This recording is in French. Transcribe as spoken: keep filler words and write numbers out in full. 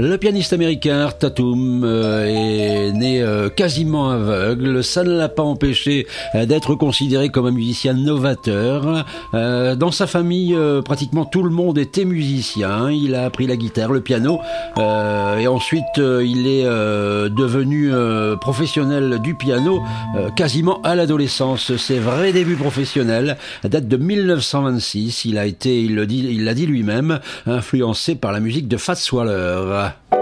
Le pianiste américain Art Tatum euh, est né euh, quasiment aveugle. Ça ne l'a pas empêché euh, d'être considéré comme un musicien novateur. Euh, dans sa famille, euh, pratiquement tout le monde était musicien. Il a appris la guitare, le piano, euh, et ensuite euh, il est euh, devenu euh, professionnel du piano euh, quasiment à l'adolescence. Ses vrais débuts professionnels datent de mille neuf cent vingt-six. Il a été, il le dit, il l'a dit lui-même, influencé par la musique de Fats Waller.